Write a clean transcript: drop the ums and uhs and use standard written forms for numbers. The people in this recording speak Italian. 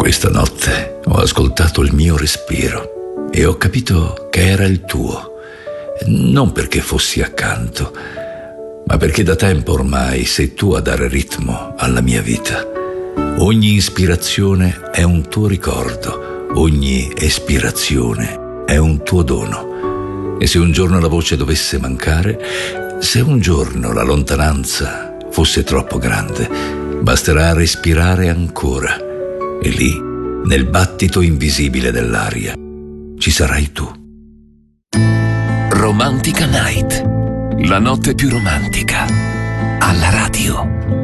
Questa notte ho ascoltato il mio respiro e ho capito che era il tuo, non perché fossi accanto, ma perché da tempo ormai sei tu a dare ritmo alla mia vita. Ogni ispirazione è un tuo ricordo, ogni espirazione è un tuo dono. E se un giorno la voce dovesse mancare, se un giorno la lontananza fosse troppo grande, basterà respirare ancora e lì, nel battito invisibile dell'aria, ci sarai tu. Romantica Night, la notte più romantica, alla radio.